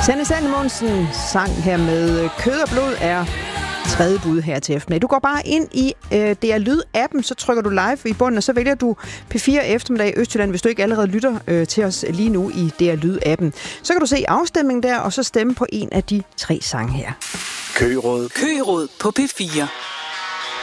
Sanne Salomonsen sang her med Kød og blod er tredje bud her til eftermiddag. Du går bare ind i DR Lyd-appen, så trykker du live i bunden, og så vælger du P4 eftermiddag i Østjylland, hvis du ikke allerede lytter til os lige nu i DR Lyd-appen. Så kan du se afstemningen der, og så stemme på en af de 3 sange her. Køgeråd på P4.